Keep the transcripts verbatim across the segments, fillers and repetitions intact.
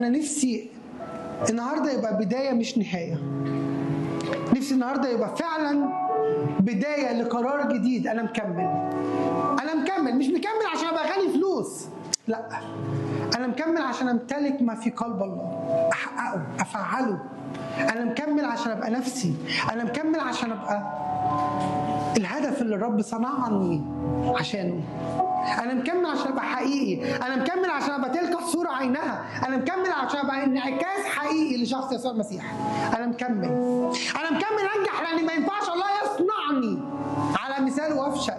أنا نفسي النهارده يبقى بداية مش نهاية. نفسي النهارده يبقى فعلا بداية لقرار جديد. أنا مكمل. أنا مكمل، مش مكمل عشان أبقى غني فلوس، لا. أنا مكمل عشان أمتلك ما في قلب الله، أحققه، أفعله. أنا مكمل عشان أبقى نفسي. أنا مكمل عشان أبقى الهدف اللي الرب صنعني عشانه. أنا مكمل عشان أبقى حقيقي. أنا مكمل عشان أبقى تلك الصورة عينها. أنا مكمل عشان أبقى انعكاس حقيقي لشخص يسوع المسيح. أنا مكمل. أنا مكمل أنجح لأن ما ينفعش الله يصنعني على مثال وأفشل.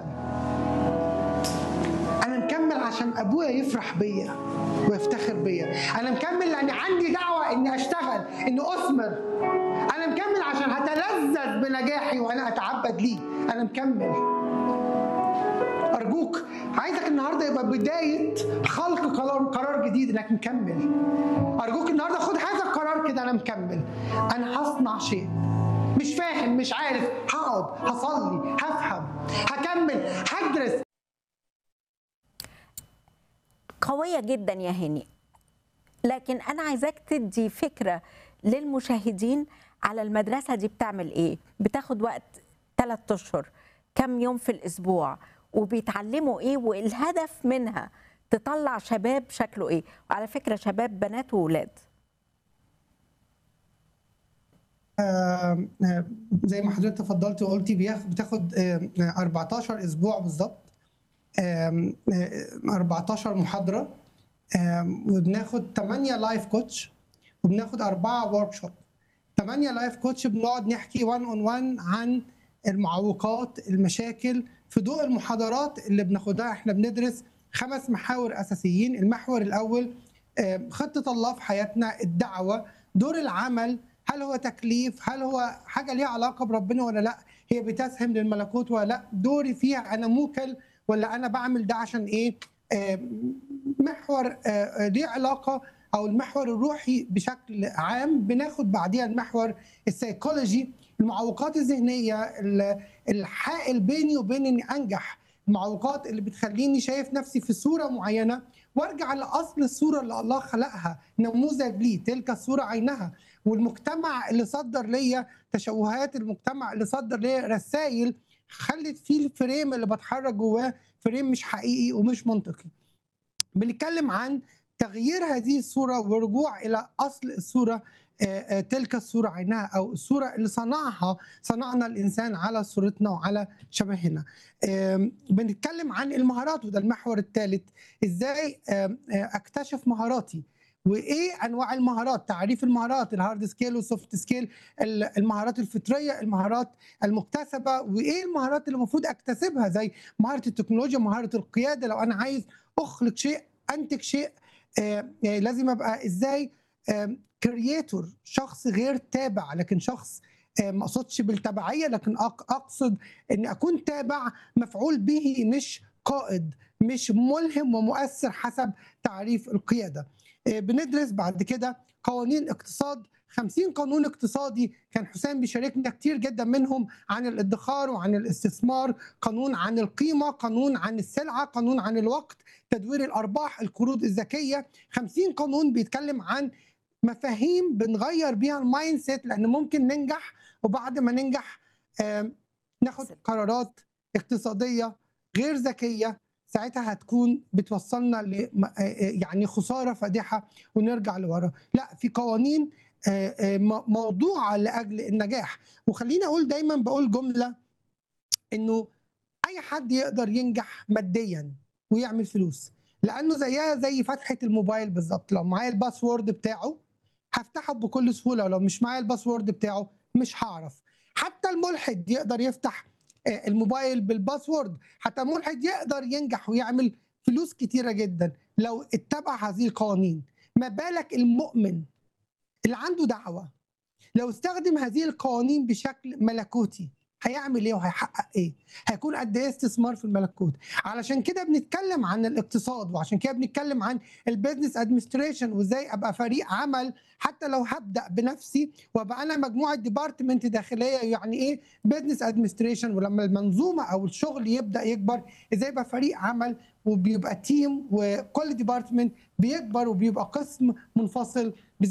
أنا مكمل عشان أبويا يفرح بيا ويفتخر بيا. أنا مكمل لأن عندي دعوة إني أشتغل، إني أثمر. أنا مكمل عشان هتلذذ بنجاحي وأنا أتعبد ليه. أنا مكمل. أرجوك، عايزك النهارده يبقى بداية خلق قرار قرار جديد إنك مكمل. أرجوك النهارده خد هذا القرار كده. أنا مكمل. أنا هصنع شيء. مش فاهم، مش عارف، هقعد، هصلي، هفهم، هكمل، هدرس. قوية جدا يا هاني، لكن أنا عايزاك تدي فكرة للمشاهدين على المدرسة دي بتعمل إيه؟ بتاخد وقت ثلاثة أشهر، كم يوم في الأسبوع، وبيتعلموا إيه، والهدف منها تطلع شباب شكله إيه؟ وعلى فكرة شباب بنات وولاد. آه آه زي ما حضرتك تفضلتي وقلتي بياخد بتاخد آه أربعتاشر اسبوع بالظبط. آه أربعتاشر محاضره، آه وبناخد ثمانية لايف كوتش، وبناخد أربعة ورك شوب. ثمانية لايف كوتش بنقعد نحكي وان اون وان عن المعوقات، المشاكل في ضوء المحاضرات اللي بناخدها. احنا بندرس خمس محاور اساسيين. المحور الاول آه خطه الله في حياتنا، الدعوه، دور العمل، هل هو تكليف، هل هو حاجه ليها علاقه بربنا ولا لا، هي بتسهم للملكوت ولا لا، دوري فيها انا موكل ولا انا بعمل ده عشان ايه. آه محور آه ليه علاقه او المحور الروحي بشكل عام. بناخد بعديها المحور السيكولوجي، المعوقات الذهنيه، الحائل بيني وبين اني انجح، المعوقات اللي بتخليني شايف نفسي في صوره معينه، وارجع لاصل الصوره اللي الله خلقها، نموذج لي، تلك الصوره عينها. والمجتمع اللي صدر ليا تشوهات، المجتمع اللي صدر ليا رسائل خلت فيه الفريم اللي بتحرك جواه فريم مش حقيقي ومش منطقي. بنتكلم عن تغيير هذه الصورة ورجوع إلى أصل الصورة، تلك الصورة عينها، أو الصورة اللي صنعها صنعنا الإنسان على صورتنا وعلى شبهنا. بنتكلم عن المهارات، وده المحور الثالث. إزاي أكتشف مهاراتي، وايه انواع المهارات، تعريف المهارات، الهارد سكيل والسوفت سكيل، المهارات الفطريه، المهارات المكتسبه، وايه المهارات اللي المفروض اكتسبها زي مهاره التكنولوجيا، مهاره القياده. لو انا عايز اخلق شيء، انتج شيء، آه لازم ابقى ازاي كرييتور، شخص غير تابع، لكن شخص آه ما اقصدش بالتبعيه، لكن اقصد ان اكون تابع مفعول به، مش قائد، مش ملهم ومؤثر حسب تعريف القياده. بندرس بعد كده قوانين اقتصاد، خمسين قانون اقتصادي كان حسام بيشاركنا كتير جدا منهم، عن الادخار وعن الاستثمار، قانون عن القيمة، قانون عن السلعة، قانون عن الوقت، تدوير الأرباح، القروض الذكية. خمسين قانون بيتكلم عن مفاهيم بنغير بيها المايند سيت، لأن ممكن ننجح وبعد ما ننجح ناخد قرارات اقتصادية غير ذكية، ساعتها هتكون بتوصلنا ل يعني خساره فادحه ونرجع لورا. لا، في قوانين موضوعه لاجل النجاح. وخليني اقول، دايما بقول جمله، انه اي حد يقدر ينجح ماديا ويعمل فلوس، لانه زيها زي فتحه الموبايل بالظبط. لو معايا الباسورد بتاعه هفتحه بكل سهوله، ولو مش معايا الباسورد بتاعه مش هعرف. حتى الملحد يقدر يفتح الموبايل بالباسورد، حتى الملحد يقدر ينجح ويعمل فلوس كتيرة جدا لو اتبع هذه القوانين. ما بالك المؤمن اللي عنده دعوة لو استخدم هذه القوانين بشكل ملكوتي، هيعمل ايه وهيحقق ايه؟ هيكون قد ايه استثمار في الملكوت؟ علشان كده بنتكلم عن الاقتصاد، وعشان كده بنتكلم عن البيزنس ادمنستريشن، وازاي ابقى فريق عمل حتى لو هبدا بنفسي وابقى انا مجموعه ديبارتمنت داخليه. يعني ايه بيزنس ادمنستريشن؟ ولما المنظومه او الشغل يبدا يكبر، ازاي يبقى فريق عمل وبيبقى تيم، وكل ديبارتمنت بيكبر وبيبقى قسم منفصل